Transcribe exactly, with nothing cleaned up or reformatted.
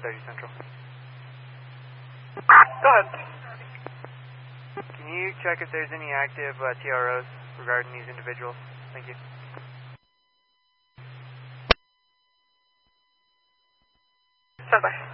thirty Central. Go ahead. Can you check if there's any active uh, T R Os regarding these individuals? Thank you. Stand by.